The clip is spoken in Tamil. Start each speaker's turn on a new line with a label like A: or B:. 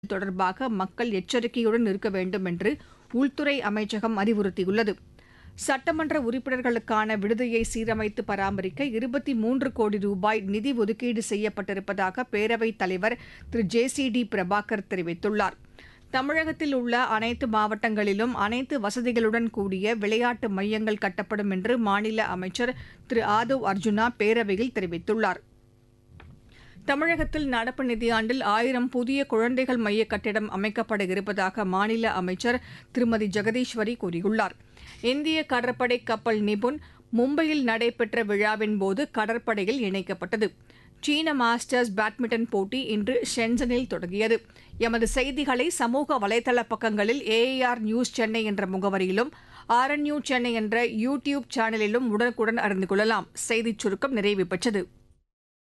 A: தொடர்பாக மக்கள் எச்சரிக்கையுடன் இருக்க வேண்டும் என்று உள்துறை அமைச்சகம் அறிவுறுத்தியுள்ளது. சட்டமன்ற உறுப்பினர்களுக்கான விடுதியை சீரமைத்து பராமரிக்க 23 கோடி ரூபாய் நிதி ஒதுக்கீடு செய்யப்பட்டிருப்பதாக பேரவைத் தலைவர் திரு ஜே.சி.டி. பிரபாகர் தெரிவித்துள்ளார். தமிழகத்தில் உள்ள அனைத்து மாவட்டங்களிலும் அனைத்து வசதிகளுடன் கூடிய விளையாட்டு மையங்கள் கட்டப்படும் என்று மாநில அமைச்சர் திரு ஆதவ் அர்ஜுனா பேரவையில் தெரிவித்துள்ளார். தமிழகத்தில் நடப்பு நிதியாண்டில் 1000 புதிய குழந்தைகள் மைய கட்டிடம் அமைக்கப்பட இருப்பதாக மாநில அமைச்சர் திருமதி ஜெகதீஸ்வரி கூறியுள்ளார். இந்திய கடற்படை கப்பல் நிபுன் மும்பையில் நடைபெற்ற விழாவின்போது கடற்படையில் இணைக்கப்பட்டது. சீன மாஸ்டர்ஸ் பேட்மிண்டன் போட்டி இன்று ஷென்சனில் தொடங்கியது. எமது செய்திகளை சமூக வலைதள பக்கங்களில் ஏஆர் நியூஸ் சென்னை என்ற முகவரியிலும் ஆர்என்யூ சென்னை என்ற யூ டியூப் சேனலிலும் உடனுக்குடன் அறிந்து கொள்ளலாம். செய்திச் சுருக்கம் நிறைவு பெற்றது.